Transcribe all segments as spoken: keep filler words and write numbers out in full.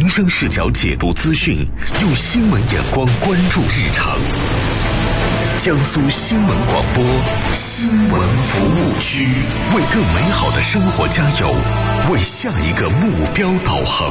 民生视角解读资讯，用新闻眼光关注日常。江苏新闻广播，新闻服务区，为更美好的生活加油，为下一个目标导航。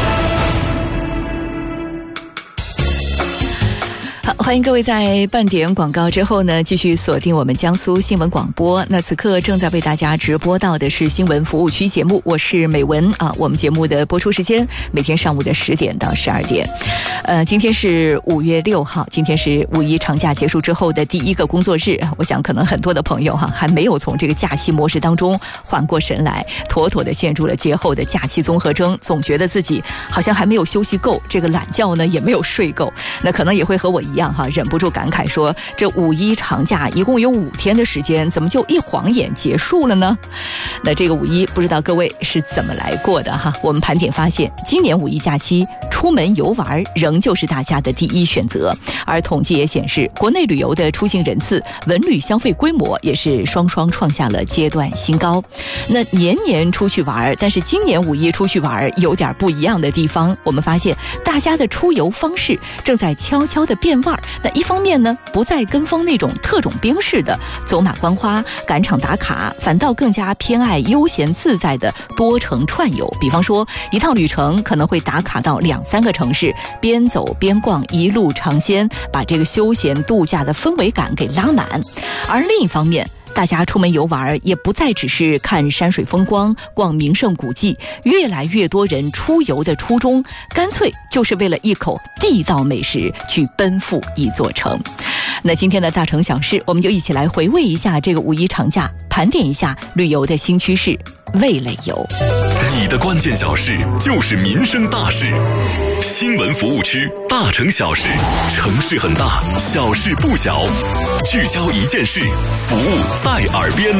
好，欢迎各位在半点广告之后呢，继续锁定我们江苏新闻广播。那此刻正在为大家直播到的是新闻服务区节目，我是美文啊。我们节目的播出时间每天上午的十点到十二点。呃，今天是五月六号，今天是五一长假结束之后的第一个工作日。我想可能很多的朋友哈、啊、还没有从这个假期模式当中缓过神来，妥妥的陷入了节后的假期综合征，总觉得自己好像还没有休息够，这个懒觉呢也没有睡够。那可能也会和我一样哈，忍不住感慨说，这五一长假一共有五天的时间，怎么就一晃眼结束了呢？那这个五一不知道各位是怎么来过的哈？我们盘点发现，今年五一假期出门游玩仍旧是大家的第一选择，而统计也显示，国内旅游的出行人次、文旅消费规模也是双双创下了阶段新高。那年年出去玩，但是今年五一出去玩有点不一样的地方，我们发现大家的出游方式正在悄悄的变味儿。那一方面呢，不再跟风那种特种兵式的走马观花、赶场打卡，反倒更加偏爱悠闲自在的多城串游。比方说，一趟旅程可能会打卡到两三个城市，边走边逛，一路尝鲜，把这个休闲度假的氛围感给拉满。而另一方面，大家出门游玩也不再只是看山水风光、逛名胜古迹，越来越多人出游的初衷，干脆就是为了一口地道美食去奔赴一座城。那今天的大城小事，我们就一起来回味一下这个五一长假，盘点一下旅游的新趋势，味蕾游。 你的关键小事就是民生大事，新闻服务区大城小事，城市很大，小事不小，聚焦一件事，服务在耳边。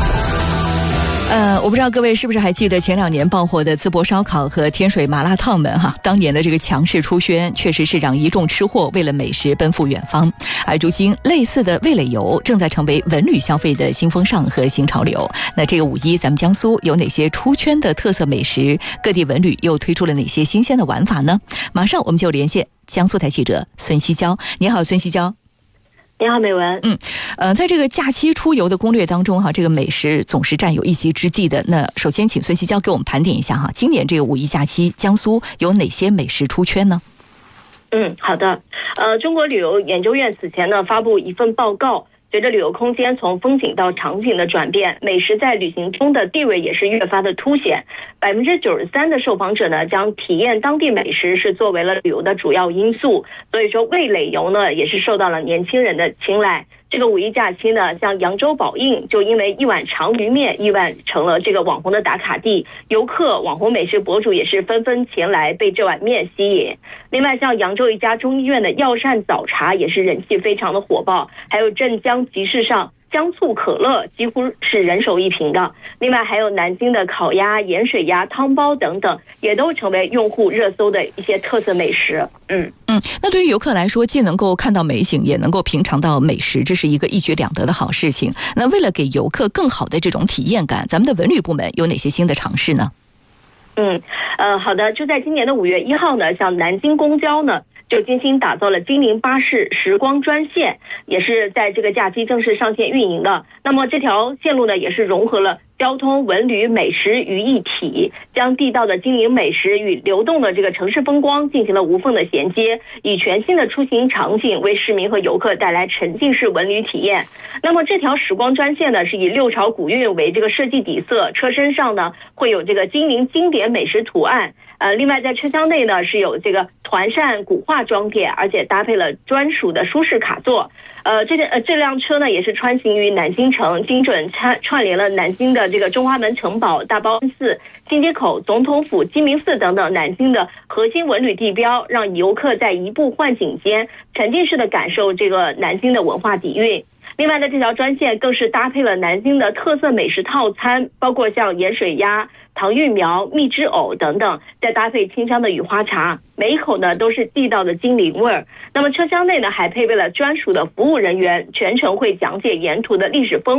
呃，我不知道各位是不是还记得前两年爆火的淄博烧烤和天水麻辣烫们哈，当年的这个强势出圈，确实是让一众吃货为了美食奔赴远方。而如今，类似的味蕾游正在成为文旅消费的新风尚和新潮流。那这个五一，咱们江苏有哪些出圈的特色美食？各地文旅又推出了哪些新鲜的玩法呢？马上我们就连线江苏台记者孙希娇。你好，孙希娇。 你好，美文。 嗯，呃，在这个假期出游的攻略当中哈，这个美食总是占有一席之地的。那首先，请孙希娇给我们盘点一下哈，今年这个五一假期，江苏有哪些美食出圈呢？ 嗯，好的。呃，中国旅游研究院此前呢发布一份报告。随着旅游空间从风景到场景的转变，美食在旅行中的地位也是越发的凸显。百分之九十三的受访者呢，将体验当地美食是作为了旅游的主要因素。所以说，味蕾游呢，也是受到了年轻人的青睐。这个五一假期呢，像扬州宝应就因为一碗长鱼面意外成了这个网红的打卡地，游客、网红美食博主也是纷纷前来被这碗面吸引。另外，像扬州一家中医院的药膳早茶也是人气非常的火爆，还有镇江集市上姜醋可乐几乎是人手一瓶的。另外还有南京的烤鸭、盐水鸭、汤包等等，也都成为用户热搜的一些特色美食。嗯嗯，那对于游客来说，既能够看到美景，也能够品尝到美食，这是一个一举两得的好事情。那为了给游客更好的这种体验感，咱们的文旅部门有哪些新的尝试呢？ 嗯，呃，好的，就在今年的五月一号呢，像南京公交呢，就精心打造了精灵巴士时光专线，也是在这个假期正式上线运营的。那么这条线路呢，也是融合了交通、文旅、美食于一体，将地道的精灵美食与流动的这个城市风光进行了无缝的衔接，以全新的出行场景为市民和游客带来沉浸式文旅体验。那么这条时光专线呢，是以六朝古韵为这个设计底色，车身上呢会有这个精灵经典美食图案。呃，另外在车厢内呢是有这个团扇古画装点，而且搭配了专属的舒适卡座。呃，这呃这辆车呢也是穿行于南京城，精准串串联了南京的这个中华门城堡、大报恩寺、新街口、总统府、鸡鸣寺等等南京的核心文旅地标，让游客在移步换景间沉浸式的感受这个南京的文化底蕴。另外呢，这条专线更是搭配了南京的特色美食套餐，包括像盐水鸭、糖芋苗、蜜汁藕等等，再搭配清香的雨花茶，每一口呢都是地道的精灵味儿。那么车厢内呢还配备了专属的服务人员，全程会讲解沿途的历史风